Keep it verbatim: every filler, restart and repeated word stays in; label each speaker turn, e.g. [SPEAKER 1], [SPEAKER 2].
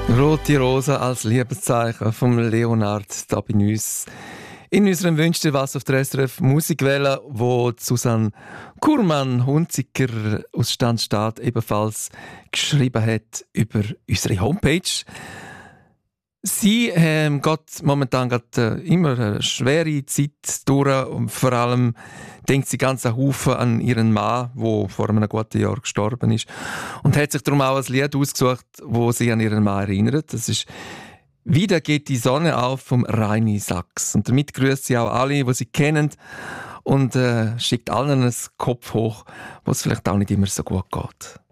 [SPEAKER 1] Rote Rose als Liebeszeichen vom Leonard da bei uns. In unserem «Wünsch dir was» auf der S R F Musikwelle, wo Susanne Kurmann, Hunziker aus Standstadt, ebenfalls geschrieben hat über unsere Homepage. Sie ähm, geht momentan grad, äh, immer eine schwere Zeit durch und vor allem denkt sie ganz einen Haufen an ihren Mann, der vor einem guten Jahr gestorben ist, und hat sich darum auch ein Lied ausgesucht, wo sie an ihren Mann erinnert. Das ist «Wieder geht die Sonne auf» vom Reini Sachs. Und damit grüßt sie auch alle, die sie kennen, und äh, schickt allen einen Kopf hoch, wo es vielleicht auch nicht immer so gut geht.